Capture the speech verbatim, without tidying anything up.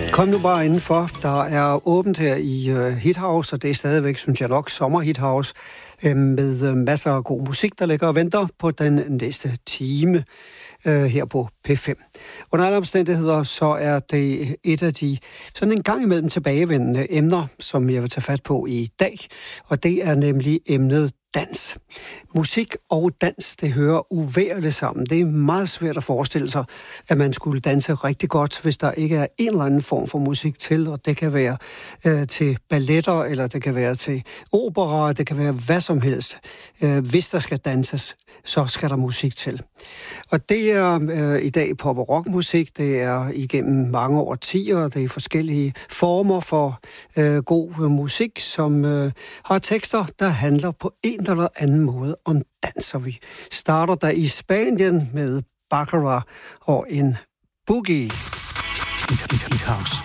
Kom nu bare indenfor. Der er åbent her i uh, Hithouse, og det er stadigvæk, synes jeg nok, sommer Hithouse, øh, med uh, masser af god musik, der ligger og venter på den næste time uh, her på P fem. Under alle omstændigheder, så er det et af de sådan en gang imellem tilbagevendende emner, som jeg vil tage fat på i dag, og det er nemlig emnet dans. Musik og dans, det hører uværligt sammen. Det er meget svært at forestille sig, at man skulle danse rigtig godt, hvis der ikke er en eller anden form for musik til, og det kan være øh, til balletter, eller det kan være til opera, det kan være hvad som helst. Øh, hvis der skal danses, så skal der musik til. Og det er øh, i dag pop- og rockmusik, det er igennem mange årtier, det er forskellige former for øh, god øh, musik, som øh, har tekster, der handler på en eller anden måde om dans. Og vi starter der i Spanien med Baccarat og en boogie. Hit, hit, hit house.